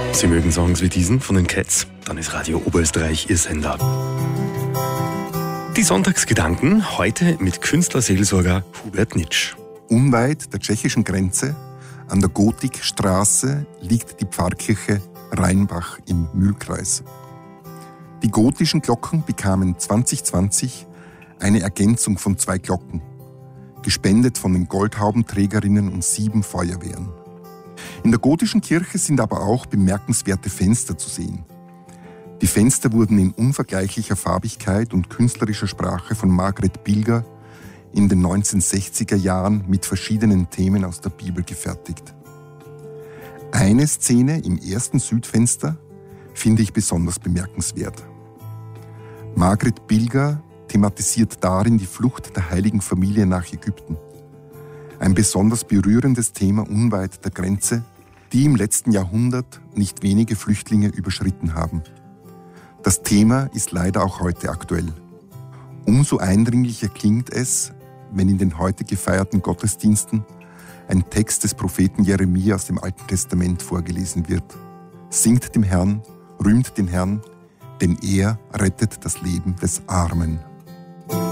Sie mögen Songs wie diesen von den Cats? Dann ist Radio Oberösterreich Ihr Sender. Die Sonntagsgedanken heute mit Künstlerseelsorger Hubert Nitsch. Unweit der tschechischen Grenze, an der Gotikstraße, liegt die Pfarrkirche Rheinbach im Mühlkreis. Die gotischen Glocken bekamen 2020 eine Ergänzung von 2 Glocken, gespendet von den Goldhaubenträgerinnen und 7 Feuerwehren. In der gotischen Kirche sind aber auch bemerkenswerte Fenster zu sehen. Die Fenster wurden in unvergleichlicher Farbigkeit und künstlerischer Sprache von Margret Bilger in den 1960er Jahren mit verschiedenen Themen aus der Bibel gefertigt. Eine Szene im ersten Südfenster finde ich besonders bemerkenswert. Margret Bilger thematisiert darin die Flucht der heiligen Familie nach Ägypten. Ein besonders berührendes Thema unweit der Grenze, die im letzten Jahrhundert nicht wenige Flüchtlinge überschritten haben. Das Thema ist leider auch heute aktuell. Umso eindringlicher klingt es, wenn in den heute gefeierten Gottesdiensten ein Text des Propheten Jeremia aus dem Alten Testament vorgelesen wird. Singt dem Herrn, rühmt den Herrn, denn er rettet das Leben des Armen.